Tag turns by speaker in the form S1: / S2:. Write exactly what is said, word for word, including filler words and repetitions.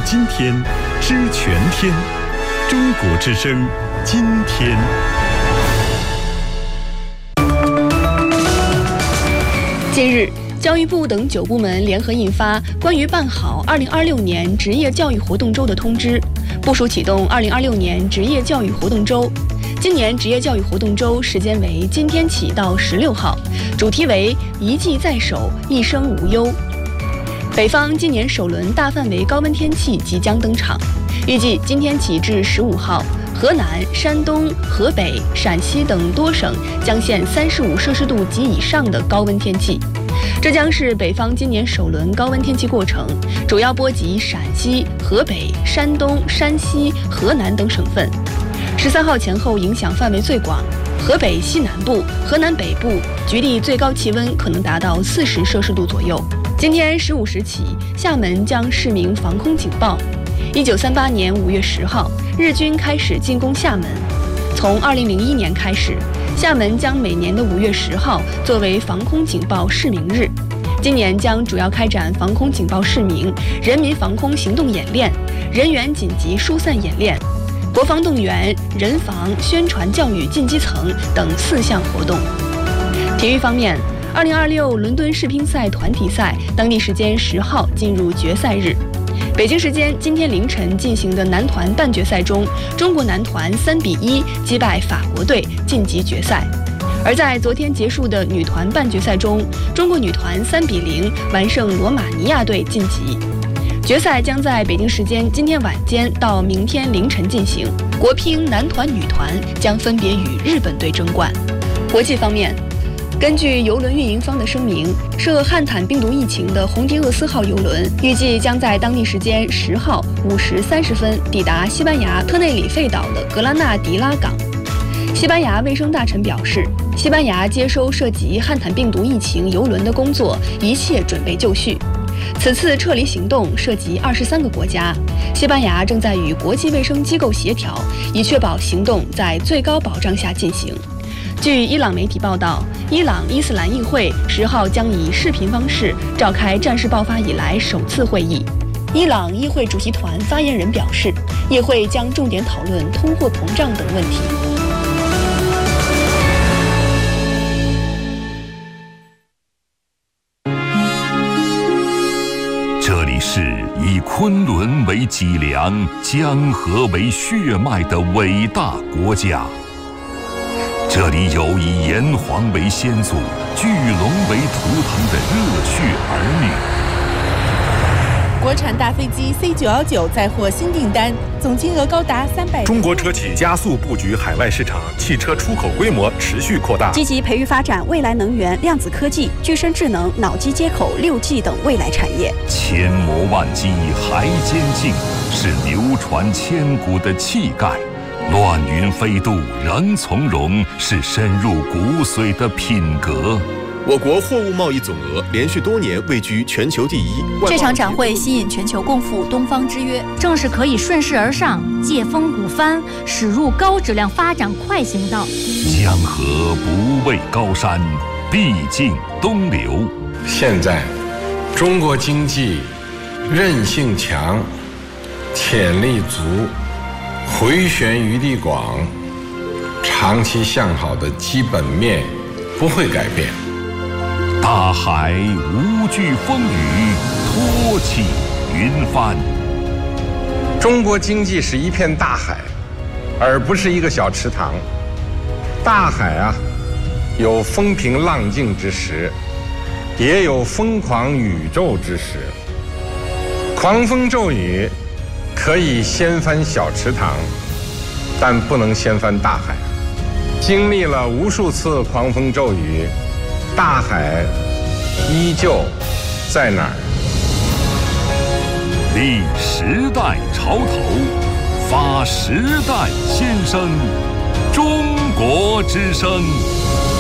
S1: 今天，知全天。中国之声，今天。
S2: 近日，教育部等九部门联合印发关于办好二零二六年职业教育活动周的通知，部署启动二零二六年职业教育活动周。今年职业教育活动周时间为今天起到十六号，主题为一技在手，一生无忧。北方今年首轮大范围高温天气即将登场，预计今天起至十五号，河南、山东、河北、陕西等多省将现三十五摄氏度及以上的高温天气。这将是北方今年首轮高温天气过程，主要波及陕西、河北、山东、山西、河南等省份。十三号前后影响范围最广，河北西南部、河南北部局地最高气温可能达到四十摄氏度左右。今天十五时起，厦门将释明防空警报。一九三八年五月十号，日军开始进攻厦门。从二零零一年开始，厦门将每年的五月十号作为防空警报释明日。今年将主要开展防空警报释明、人民防空行动演练、人员紧急疏散演练、国防动员、人防、宣传教育进基层等四项活动。体育方面，二零二六伦敦世乒赛团体赛当地时间十号进入决赛日。北京时间今天凌晨进行的男团半决赛中，中国男团三比一击败法国队晋级决赛。而在昨天结束的女团半决赛中，中国女团三比零完胜罗马尼亚队晋级。决赛将在北京时间今天晚间到明天凌晨进行，国乒男团、女团将分别与日本队争冠。国际方面，根据邮轮运营方的声明，涉汉坦病毒疫情的红迪厄斯号邮轮预计将在当地时间十号五时三十分抵达西班牙特内里费岛的格拉纳迪拉港。西班牙卫生大臣表示，西班牙接收涉及汉坦病毒疫情邮轮的工作一切准备就绪。此次撤离行动涉及二十三个国家，西班牙正在与国际卫生机构协调，以确保行动在最高保障下进行。据伊朗媒体报道，伊朗伊斯兰议会十号将以视频方式召开战事爆发以来首次会议。伊朗议会主席团发言人表示，议会将重点讨论通货膨胀等问题。
S3: 这里是以昆仑为脊梁、江河为血脉的伟大国家。这里有以炎黄为先祖、巨龙为图腾的热血儿女。
S4: 国产大飞机 C 九一九载货新订单，总金额高达三百。
S5: 中国车企加速布局海外市场，汽车出口规模持续扩大，
S6: 积极培育发展未来能源、量子科技、具身智能、脑机接口、六 G 等未来产业。
S3: 千磨万击还坚劲，是流传千古的气概。乱云飞渡仍从容，是深入骨髓的品格。
S7: 我国货物贸易总额连续多年位居全球第一。
S8: 这场展会吸引全球共赴东方之约，
S9: 正是可以顺势而上，借风鼓帆，驶入高质量发展快行道。
S3: 江河不畏高山，必尽东流。
S10: 现在，中国经济韧性强，潜力足，回旋余地广，长期向好的基本面不会改变。
S3: 大海无惧风雨，托起云帆。
S10: 中国经济是一片大海，而不是一个小池塘。大海啊，有风平浪静之时，也有疯狂宇宙之时。狂风骤雨可以掀翻小池塘，但不能掀翻大海。经历了无数次狂风骤雨，大海依旧在哪儿？
S3: 立时代潮头，发时代先声，中国之声。